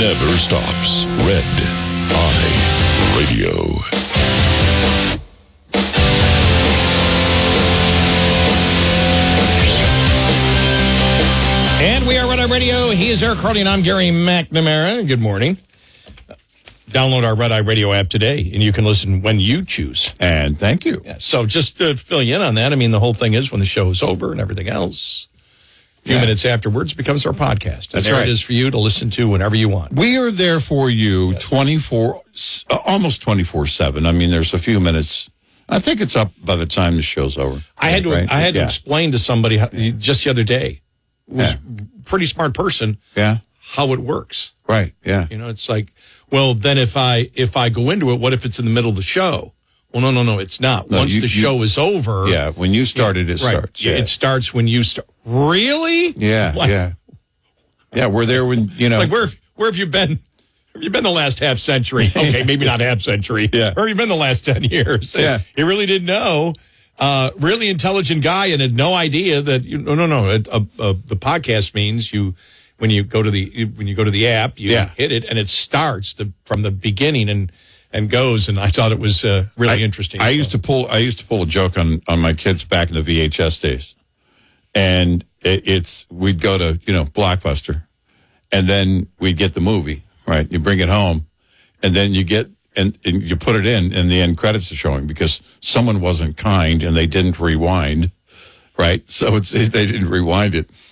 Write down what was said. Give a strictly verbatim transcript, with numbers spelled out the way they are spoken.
never stops. Red Eye Radio. And we are Red Eye Radio. He is Eric Harley, and I'm Gary McNamara. Good morning. Download our Red Eye Radio app today, and you can listen when you choose. And thank you. Yeah, so just to fill you in on that, I mean, the whole thing is when the show is over and everything else, a few yeah. minutes afterwards becomes our podcast. And That's there right. it is for you to listen to whenever you want. We are there for you twenty-four, almost twenty-four seven. I mean, there's a few minutes. I think it's up by the time the show's over. I had to, right? I had yeah. to explain to somebody how, just the other day, who was Yeah. a pretty smart person, yeah. how it works. Right, yeah. You know, it's like, well, then if I if I go into it, what if it's in the middle of the show? Well, no, no, no, it's not. No, Once you- the you- show is over. Yeah, when you started, it right, starts. Yeah. It starts when you start. Really? Yeah, Like- yeah. Yeah, we're there when, you know. Like, where where have you been? Have you been the last half century? Okay, maybe not half century. Yeah. Where have you been the last ten years? Yeah. He really didn't know. Uh, really intelligent guy and had no idea that, you, no, no, no. A, a, a, the podcast means you, when you go to the, when you go to the app, you Yeah. hit it and it starts the, from the beginning and, and goes. And I thought it was uh, really I, interesting. I used to pull, I used to pull a joke on, on my kids back in the V H S days. And it, it's, we'd go to, you know, Blockbuster, and then we'd get the movie, right? You bring it home, and then you get, and, and you put it in, and the end credits are showing because someone wasn't kind and they didn't rewind, right? So it's they didn't rewind it.